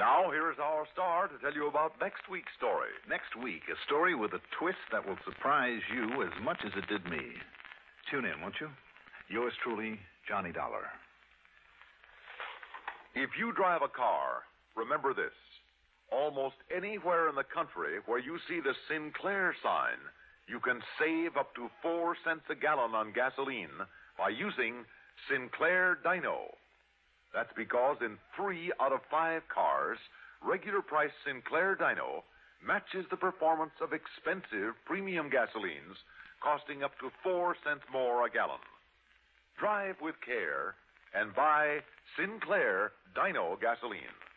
Now, here is our star to tell you about next week's story. Next week, a story with a twist that will surprise you as much as it did me. Tune in, won't you? Yours truly, Johnny Dollar. If you drive a car, remember this. Almost anywhere in the country where you see the Sinclair sign, you can save up to 4 cents a gallon on gasoline by using Sinclair Dino. That's because in 3 out of 5 cars, regular price Sinclair Dino matches the performance of expensive premium gasolines costing up to 4 cents more a gallon. Drive with care and buy Sinclair Dino gasoline.